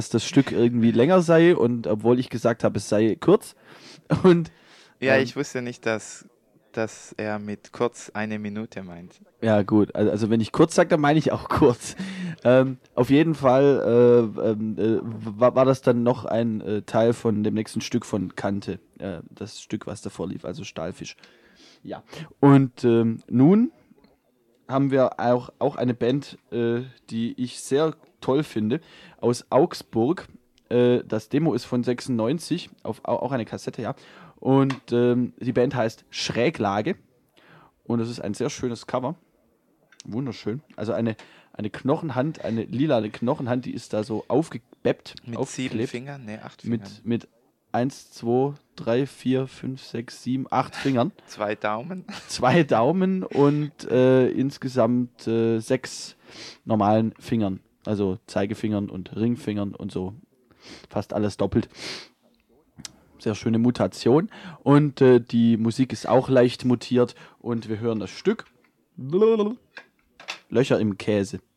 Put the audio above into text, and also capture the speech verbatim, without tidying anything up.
dass das Stück irgendwie länger sei und obwohl ich gesagt habe, es sei kurz. Und Ja, ähm, ich wusste nicht, dass, dass er mit kurz eine Minute meint. ja gut, also, also wenn ich kurz sage, dann meine ich auch kurz. Ähm, auf jeden Fall äh, ähm, äh, war, war das dann noch ein äh, Teil von dem nächsten Stück von Kante. Äh, das Stück, was davor lief, also Stahlfisch. Ja. Und ähm, nun haben wir auch, auch eine Band, äh, die ich sehr toll finde, aus Augsburg. Äh, das Demo ist von sechsundneunzig, auf, au- auch eine Kassette, ja. Und ähm, die Band heißt Schräglage. Und es ist ein sehr schönes Cover. Wunderschön. Also eine, eine Knochenhand, eine lilane Knochenhand, die ist da so aufgebeppt, Mit sieben aufgeklebt. Fingern? Ne, acht Mit, Fingern. mit eins, zwei, drei, vier, fünf, sechs, sieben, acht Fingern. Zwei Daumen. Zwei Daumen und äh, insgesamt äh, sechs normalen Fingern. Also Zeigefingern und Ringfingern und so. Fast alles doppelt. Sehr schöne Mutation. Und äh, die Musik ist auch leicht mutiert. Und wir hören das Stück Löcher im Käse.